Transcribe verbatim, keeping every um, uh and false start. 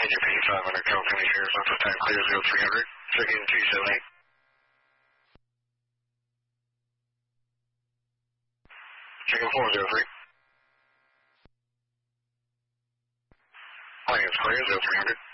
Major P five hundred, Carroll County Sheriff's Office, time clear zero three hundred, check-in two seven eight. Check-in four zero three. Line is clear, zero three hundred.